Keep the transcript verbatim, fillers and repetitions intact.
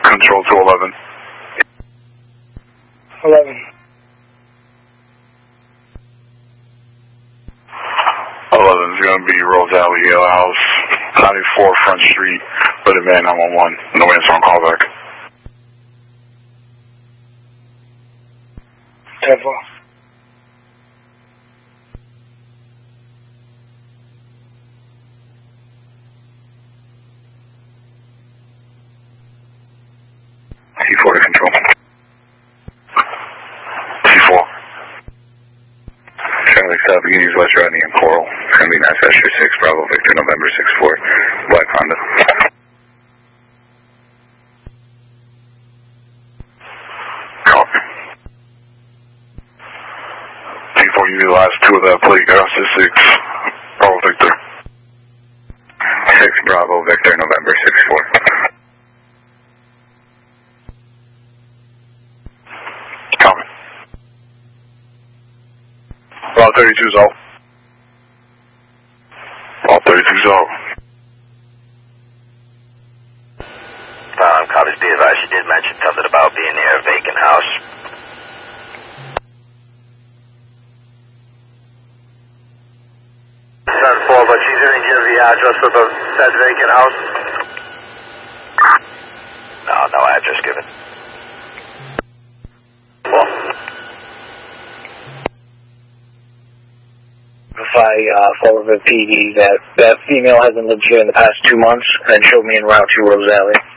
Control to eleven. eleven. eleven is going to be Rose Alley, Yale House, ninety-four Front Street, Hooded Man nine one one. No answer on callback. ten four. C four to control. C four. Charlie South Beginnings, West Rodney and Coral. It's going to be Nash Asher six, Bravo Victor, November six four, Black Honda. Copy. C four, you need the last two of that plate, Oscar six, Bravo Victor. six, Bravo Victor, November six four. Copy. All thirty-two's out. All thirty-two's out. Um, copies, be advised, you did mention something about being near a vacant house. ten four, but she's going to give the address of the said vacant house? No, no address given. Well. Notify uh, Fall River P D that that female hasn't lived here in the past two months and showed me in Route two Rose Alley.